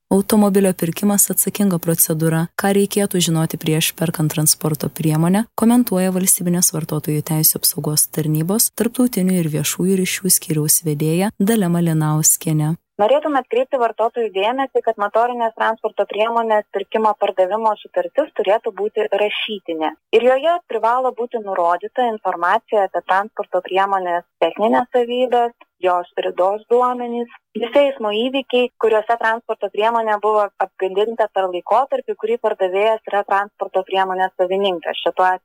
Automobilio pirkimas atsakinga procedūra. Ką reikėtų žinoti prieš perkant transporto priemonę, komentuoja Valstybinės vartotojų teisių apsaugos tarnybos tarptautinių ir viešųjų ryšių skyriaus vedėja Dalia Malinauskienė. Norėtume atkreipti vartotojų dėmesį, kad motorinės transporto priemonės pirkimo pardavimo sutartis turėtų būti rašytinė. Ir joje privalo būti nurodyta informacija apie transporto priemonės techninės savybės, jos ridos duomenys, visi eismo įvykiai, kuriuose transporto priemonė buvo apgadinta per laikotarpį, kurį pardavėjas yra transporto priemonės savininkas. Šituo